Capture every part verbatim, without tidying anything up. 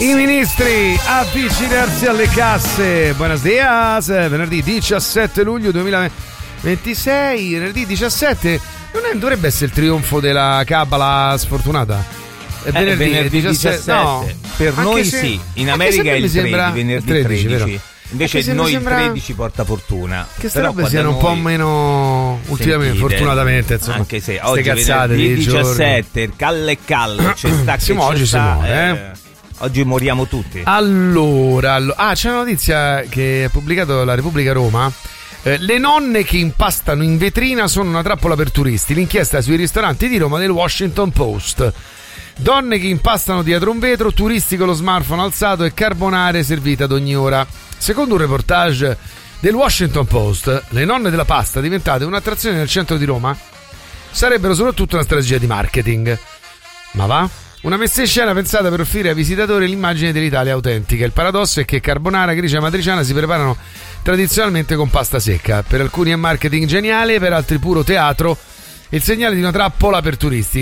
I ministri avvicinarsi alle casse. Buenos dias, venerdì diciassette luglio duemilaventisei. Venerdì diciassette non è, dovrebbe essere il trionfo della cabala sfortunata? È venerdì, eh, venerdì diciassette, diciassette. No, per noi se, sì. In America è il tredici, venerdì tredici. tredici. Invece noi sembra... il tredici porta fortuna. Che ste robe siano un po' meno ultimamente, sentite, fortunatamente, insomma. Anche se oggi cazzate venerdì diciassette, il calle e calle, c'è sta che siamo, oggi sta, si muore, eh. eh. Oggi moriamo tutti. Allora, allo- ah, c'è una notizia che ha pubblicato la Repubblica Roma. Eh, le nonne che impastano in vetrina sono una trappola per turisti. L'inchiesta sui ristoranti di Roma del Washington Post. Donne che impastano dietro un vetro, turisti con lo smartphone alzato e carbonare servita ad ogni ora. Secondo un reportage del Washington Post, le nonne della pasta diventate un'attrazione nel centro di Roma sarebbero soprattutto una strategia di marketing. Ma va? Una messa in scena pensata per offrire ai visitatori l'immagine dell'Italia autentica. Il paradosso è che carbonara, gricia e matriciana si preparano tradizionalmente con pasta secca. Per alcuni è marketing geniale, per altri puro teatro. Il segnale di una trappola per turisti.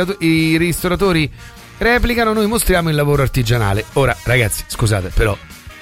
I ristoratori replicano, noi mostriamo il lavoro artigianale. Ora, ragazzi, scusate, però,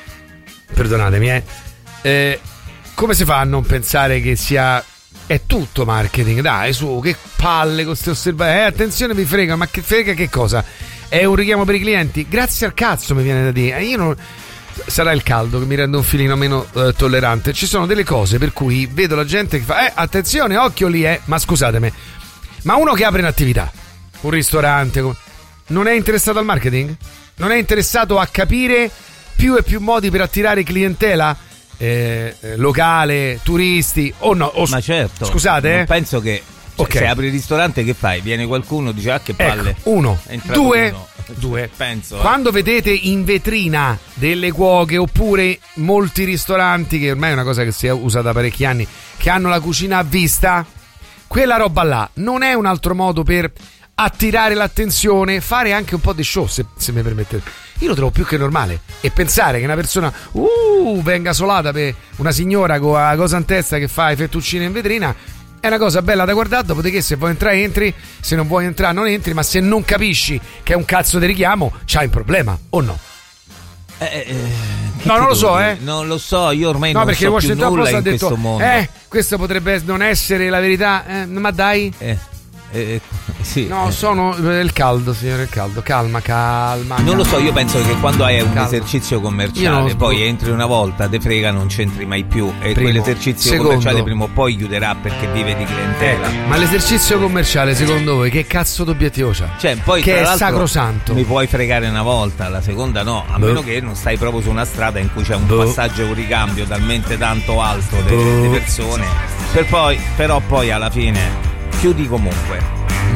perdonatemi, eh, eh come si fa a non pensare che sia... È tutto marketing, dai, su, che palle con queste osservazioni. Eh, attenzione, vi frega, ma che frega che cosa? È un richiamo per i clienti? Grazie al cazzo, mi viene da dire. Io non... Sarà il caldo che mi rende un filino meno eh, tollerante. Ci sono delle cose per cui vedo la gente che fa, eh, attenzione, occhio lì, eh. Ma scusatemi, ma uno che apre un'attività, un ristorante, non è interessato al marketing? Non è interessato a capire più e più modi per attirare clientela? Eh, locale, turisti o no? O, ma certo, scusate, non eh? penso che cioè, okay. Se apri il ristorante che fai? Viene qualcuno, dice ah che palle. Ecco, uno, due, uno. due. Penso. Quando eh. vedete in vetrina delle cuoche oppure molti ristoranti, che ormai è una cosa che si usa da parecchi anni, che hanno la cucina a vista, quella roba là non è un altro modo per attirare l'attenzione, fare anche un po' di show, se, se mi permettete. Io lo trovo più che normale. E pensare che una persona uh, venga solata per una signora con la cosa in testa che fa i fettuccine in vetrina è una cosa bella da guardare, dopodiché se vuoi entrare entri, se non vuoi entrare non entri, ma se non capisci che è un cazzo di richiamo c'hai un problema, o no? Eh, eh, no, non lo so, dire? eh. Non lo so, io ormai no, non perché so Washington più nulla Post in ha detto, questo mondo. Eh, questo potrebbe non essere la verità, eh, ma dai. Eh. Eh, sì, no, eh. sono il caldo, signore, il caldo. Calma, calma. Non calma. lo so, io penso che quando hai un calma. esercizio commerciale, poi entri una volta, te frega, non c'entri mai più. E primo. Quell'esercizio Secondo. commerciale prima o poi chiuderà perché vive di clientela. Eh, ma l'esercizio commerciale, secondo voi, che cazzo d'obiettivo c'ha? Cioè, poi che tra è sacrosanto. Mi puoi fregare una volta, la seconda no, a Boh. meno che non stai proprio su una strada in cui c'è un Boh. passaggio un ricambio talmente tanto alto delle persone. Per poi, però poi alla fine chiudi comunque.